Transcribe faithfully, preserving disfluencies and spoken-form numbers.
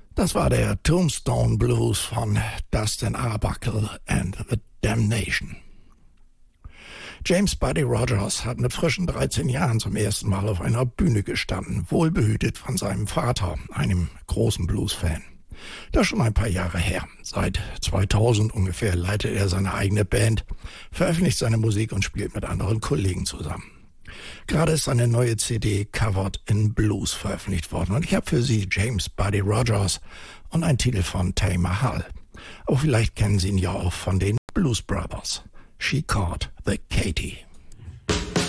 Das war der Tombstone Blues von Dustin Arbuckle and the Damnation. James Buddy Rogers hat mit frischen dreizehn Jahren zum ersten Mal auf einer Bühne gestanden, wohlbehütet von seinem Vater, einem großen Blues-Fan. Das ist schon ein paar Jahre her. Seit zweitausend ungefähr leitet er seine eigene Band, veröffentlicht seine Musik und spielt mit anderen Kollegen zusammen. Gerade ist seine neue C D Covered in Blues veröffentlicht worden und ich habe für Sie James Buddy Rogers und einen Titel von Taj Mahal. Aber vielleicht kennen Sie ihn ja auch von den Blues Brothers. She Caught the Katy.